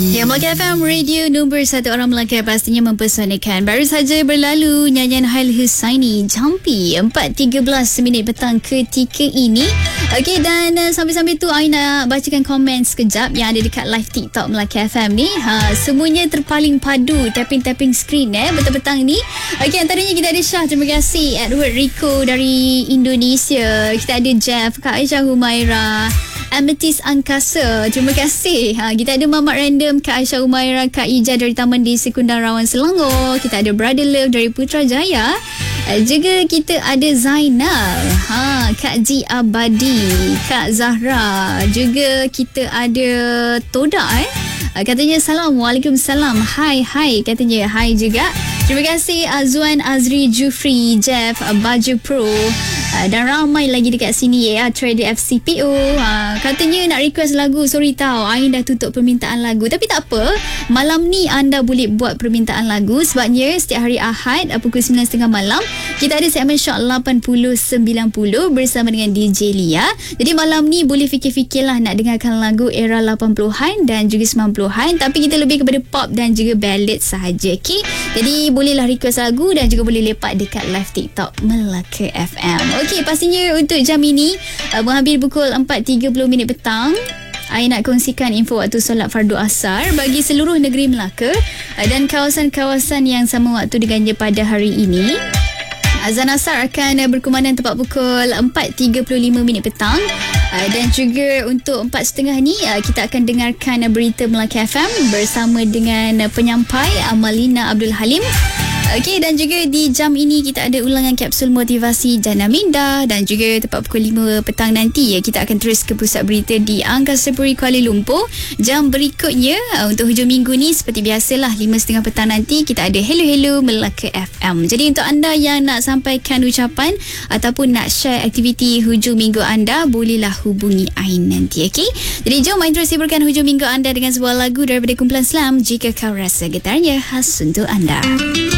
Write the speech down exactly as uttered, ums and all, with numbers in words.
Ya, Melaka F M Radio nombor satu orang Melaka pastinya mempersonkan. Baru saja berlalu nyanyian Hail Husaini Jumpy empat tiga belas minit petang ketika ini. Okey, dan uh, sambil-sambil tu I nak bacakan komen sekejap yang ada dekat live TikTok Melaka F M ni. Ha, semuanya terpaling padu tapping-tapping screen eh petang-petang ni. Okey, antaranya kita ada Syah, terima kasih. Edward Rico dari Indonesia. Kita ada Jeff, Kak Aisyah Humaira, Amethyst Angkasa, terima kasih. Ha, kita ada Mamat Random, Kak Aisyah Umaira, Kak Ija dari Taman Desa Kundang Rawan Selangor. Kita ada Brother Love dari Putrajaya. Juga kita ada Zainal, ha, Kak Ji Abadi, Kak Zahra. Juga kita ada Toda eh. Katanya salam, waalaikumsalam. Hai, hai, katanya hai juga. Terima kasih Azwan, Azri, Jufri, Jeff, Baju Pro. Uh, dan ramai lagi dekat sini ya, Trader F C P O. Uh, katanya nak request lagu, sorry tau, Ain dah tutup permintaan lagu. Tapi tak apa, malam ni anda boleh buat permintaan lagu. Sebabnya setiap hari Ahad pukul sembilan tiga puluh malam kita ada segmen Shot lapan puluh sembilan puluh bersama dengan D J Lia. Jadi malam ni boleh fikir-fikirlah nak dengarkan lagu era lapan puluhan dan juga sembilan puluhan, tapi kita lebih kepada pop dan juga ballad sahaja. Okay? Jadi bolehlah request lagu dan juga boleh lepak dekat live TikTok Melaka F M. Okey, pastinya untuk jam ini uh, menghampiri pukul empat tiga puluh minit petang, saya nak kongsikan info waktu solat fardu asar bagi seluruh negeri Melaka uh, dan kawasan-kawasan yang sama waktu dengannya pada hari ini. Azan asar akan uh, berkumandang tepat pukul empat tiga puluh lima minit petang. Uh, dan juga untuk empat tiga puluh ni uh, kita akan dengarkan uh, berita Melaka F M bersama dengan uh, penyampai Amalina Abdul Halim. Okey, dan juga di jam ini kita ada ulangan kapsul motivasi Jana Minda, dan juga tepat pukul lima petang nanti ya, kita akan terus ke pusat berita di Angkasa Puri Kuala Lumpur. Jam berikutnya uh, untuk hujung minggu ni seperti biasalah lima tiga puluh petang nanti kita ada Hello Hello Melaka F M. Jadi untuk anda yang nak sampaikan ucapan ataupun nak share aktiviti hujung minggu anda, bolehlah hubungi Ain nanti. Okey. Jadi jom Ain terus hiburkan hujung minggu anda dengan sebuah lagu daripada kumpulan Slam, Jika Kau Rasa Getarnya, khas untuk anda.